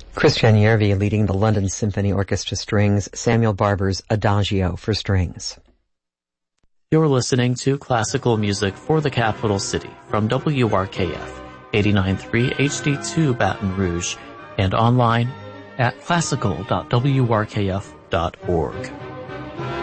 Christian Järvi leading the London Symphony Orchestra Strings, Samuel Barber's Adagio for strings. You're listening to classical music for the capital city from WRKF 89.3 HD2 Baton Rouge and online at classical.wrkf.org.